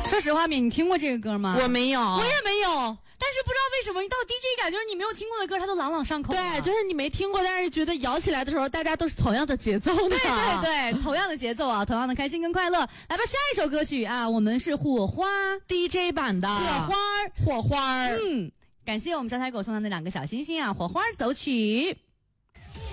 说实话，敏，你听过这个歌吗？ 我没有， 我也没有。但是不知道为什么一到 DJ 感，就是你没有听过的歌，它都朗朗上口。 对，就是你没听过，但是觉得摇起来的时候，大家都是同样的节奏的。 对对对，同样的节奏啊，同样的开心跟快乐。来吧，下一首歌曲啊，我们是火花 DJ 版的火花。 感谢我们招财狗送的那2个小星星啊，火花走起。